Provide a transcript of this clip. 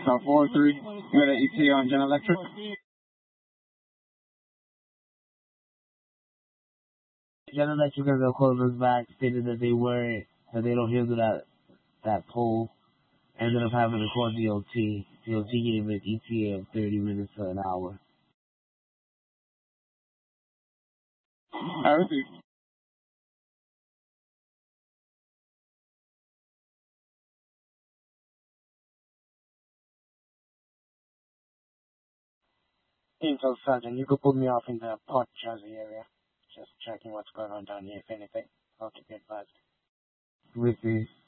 So 4-3, you got an ETA on General Electric? General Electric and the closers back stated that they don't handle that poll. Ended up having to call DOT. DOT gave an ETA of 30 minutes to an hour. I received. Intel Sergeant, you could put me off in the Port Jersey area. Just checking what's going on down here, if anything. I'll keep you advised. Received.